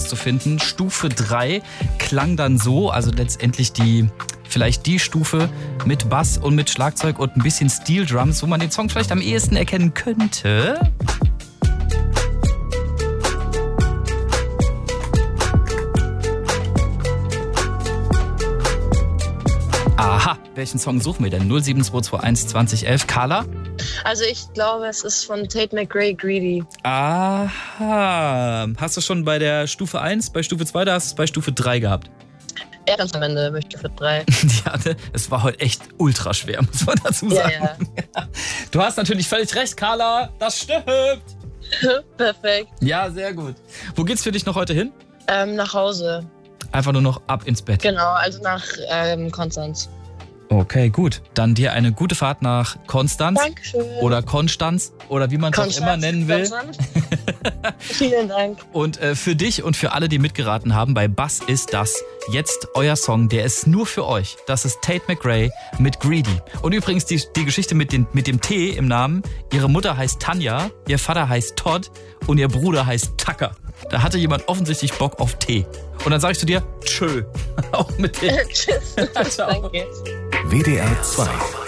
herauszufinden. Stufe 3 klang dann so, also letztendlich vielleicht die Stufe mit Bass und mit Schlagzeug und ein bisschen Steel Drums, wo man den Song vielleicht am ehesten erkennen könnte. Aha, welchen Song suchen wir denn? 07221 2011. Carla? Also ich glaube, es ist von Tate McRae, Greedy. Aha. Hast du schon bei der Stufe 1, bei Stufe 2 oder hast du es bei Stufe 3 gehabt? Ja, ganz am Ende bei Stufe 3. Ja, es war heute echt ultra schwer, muss man dazu sagen. Ja. Du hast natürlich völlig recht, Carla. Das stimmt. Perfekt. Ja, sehr gut. Wo geht's für dich noch heute hin? Nach Hause. Einfach nur noch ab ins Bett. Genau, also nach Konstanz. Okay, gut. Dann dir eine gute Fahrt nach Konstanz. Dankeschön. Oder Konstanz oder wie man es auch immer nennen will. Vielen Dank. Und für dich und für alle, die mitgeraten haben, bei Bass ist das jetzt euer Song. Der ist nur für euch. Das ist Tate McRae mit Greedy. Und übrigens die Geschichte mit dem T im Namen. Ihre Mutter heißt Tanja, ihr Vater heißt Todd und ihr Bruder heißt Tucker. Da hatte jemand offensichtlich Bock auf Tee. Und dann sag ich zu dir, tschö. Auch mit Tee. Tschüss. Ciao. Danke. WDR 2